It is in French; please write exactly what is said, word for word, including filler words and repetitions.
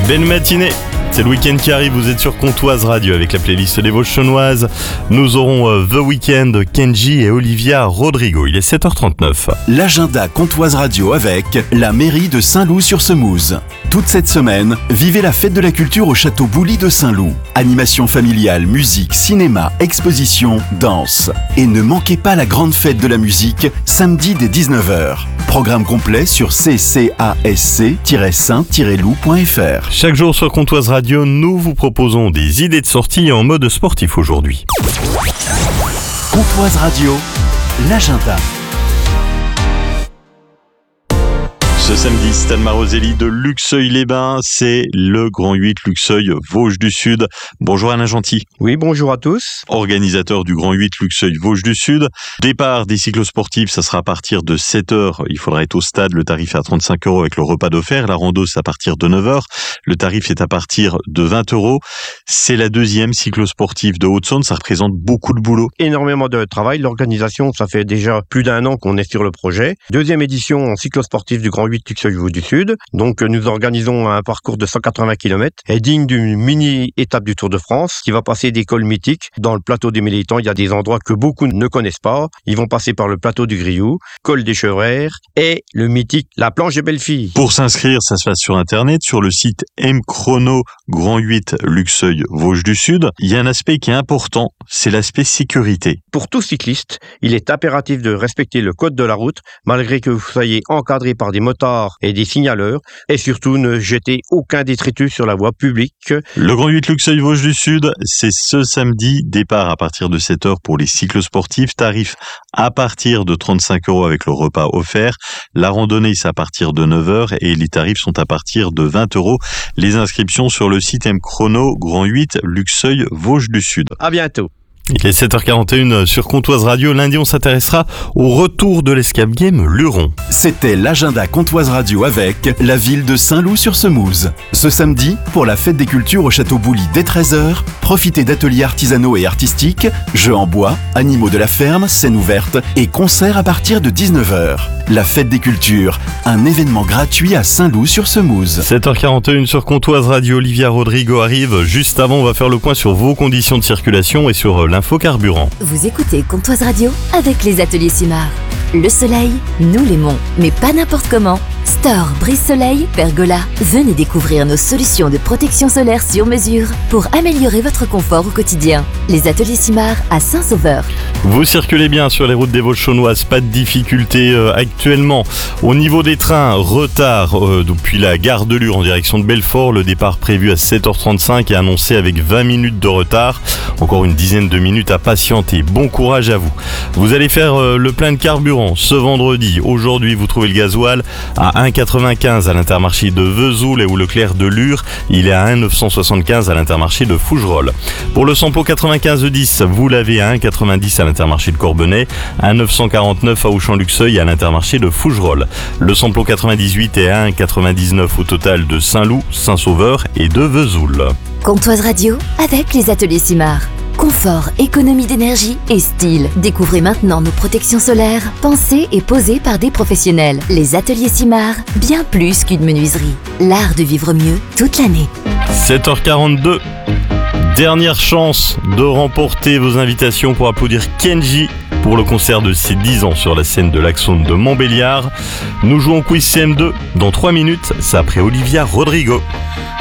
Belle matinée. C'est le week-end qui arrive, vous êtes sur Comtoise Radio avec la playlist des Vosges-Chaunoises. Nous aurons euh, The Weeknd, Kenji et Olivia Rodrigo. Il est sept heures trente-neuf. L'agenda Comtoise Radio avec la mairie de Saint-Loup-sur-Semouse. Toute cette semaine, vivez la fête de la culture au château Boully de Saint-Loup. Animation familiale, musique, cinéma, exposition, danse. Et ne manquez pas la grande fête de la musique, samedi dès dix-neuf heures. Programme complet sur c c a s c tiret saint tiret loup point f r. Chaque jour sur Comtoise Radio, nous vous proposons des idées de sortie en mode sportif aujourd'hui. Comtoise Radio, l'agenda. Ce samedi, Stade Maroselli de Luxeuil-les-Bains, c'est le Grand huit Luxeuil Vosges du Sud. Bonjour Alain Gentil. Oui, bonjour à tous. Organisateur du Grand huit Luxeuil Vosges du Sud. Départ des cyclosportifs, ça sera à partir de sept heures. Il faudra être au stade. Le tarif est à trente-cinq euros avec le repas d'offert. La rando, c'est à partir de neuf heures. Le tarif est à partir de vingt euros. C'est la deuxième cyclosportive de Haute-Saône. Ça représente beaucoup de boulot. Énormément de travail. L'organisation, ça fait déjà plus d'un an qu'on est sur le projet. Deuxième édition en cyclosportif du Grand huit Luxeuil Vosges du Sud. Donc, nous organisons un parcours de cent quatre-vingts kilomètres et digne d'une mini-étape du Tour de France qui va passer des cols mythiques. Dans le plateau des Militants, il y a des endroits que beaucoup ne connaissent pas. Ils vont passer par le plateau du Grioux, col des Chevrères et le mythique La Planche des Belles-Filles. Pour s'inscrire, ça se passe sur Internet, sur le site M-Chrono Grand huit Luxeuil Vosges du Sud. Il y a un aspect qui est important, c'est l'aspect sécurité. Pour tout cycliste, il est impératif de respecter le code de la route, malgré que vous soyez encadré par des motards et des signaleurs, et surtout ne jetez aucun détritus sur la voie publique. Le Grand huit Luxeuil Vosges du Sud, c'est ce samedi, départ à partir de sept heures pour les cyclosportifs, tarif à partir de trente-cinq euros avec le repas offert. La randonnée, c'est à partir de neuf heures et les tarifs sont à partir de vingt euros. Les inscriptions sur le site M-Chrono Grand huit Luxeuil Vosges du Sud. À bientôt. Il est sept heures quarante et une sur Comtoise Radio. Lundi, on s'intéressera au retour de l'Escape Game Luron. C'était l'agenda Comtoise Radio avec la ville de Saint-Loup-sur-Semouse. Ce samedi, pour la fête des cultures au château Boully dès treize heures, profitez d'ateliers artisanaux et artistiques, jeux en bois, animaux de la ferme, scènes ouvertes et concerts à partir de dix-neuf heures. La fête des cultures, un événement gratuit à Saint-Loup-sur-Semouse. sept heures quarante et une sur Comtoise Radio. Olivia Rodrigo arrive. Juste avant, on va faire le point sur vos conditions de circulation et sur l'info carburant. Vous écoutez Comtoise Radio avec les ateliers Simard. Le soleil, nous l'aimons, mais pas n'importe comment. Store, brise-soleil, pergola. Venez découvrir nos solutions de protection solaire sur mesure pour améliorer votre confort au quotidien. Les ateliers Simard à Saint-Sauveur. Vous circulez bien sur les routes des Vosges-Chaunoises, pas de difficultés euh, actuellement. Au niveau des trains, retard euh, depuis la gare de Lure en direction de Belfort. Le départ prévu à sept heures trente-cinq est annoncé avec vingt minutes de retard. Encore une dizaine de minutes à patienter. Bon courage à vous. Vous allez faire euh, le plein de carburant ce vendredi. Aujourd'hui, vous trouvez le gasoil à un virgule quatre-vingt-quinze à l'Intermarché de Vesoul et au Leclerc de Lure. Il est à un virgule neuf cent soixante-quinze à l'Intermarché de Fougerolles. Pour le samplon quatre-vingt-quinze dix, vous l'avez à un virgule quatre-vingt-dix à l'Intermarché de Corbonnet, à un virgule neuf cent quarante-neuf à Auchan-Luxeuil et à l'Intermarché de Fougerolles. Le samplon quatre-vingt-dix-huit est à un virgule quatre-vingt-dix-neuf au total de Saint-Loup, Saint-Sauveur et de Vesoul. Comtoise Radio avec les ateliers Simard. Confort, économie d'énergie et style. Découvrez maintenant nos protections solaires, pensées et posées par des professionnels. Les ateliers Simard, bien plus qu'une menuiserie. L'art de vivre mieux toute l'année. sept heures quarante-deux. Dernière chance de remporter vos invitations pour applaudir Kenji pour le concert de ses dix ans sur la scène de l'Axone de Montbéliard. Nous jouons Quiz C M deux dans trois minutes, c'est après Olivia Rodrigo.